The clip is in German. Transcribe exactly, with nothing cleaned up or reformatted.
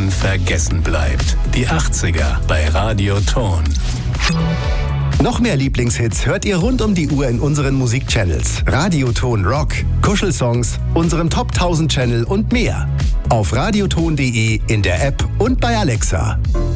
unvergessen bleibt. Die achtziger bei Radio Ton. Noch mehr Lieblingshits hört ihr rund um die Uhr in unseren Musikchannels. Radioton Rock, Kuschelsongs, unserem Top tausend Channel und mehr. Auf radioton punkt de, in der App und bei Alexa.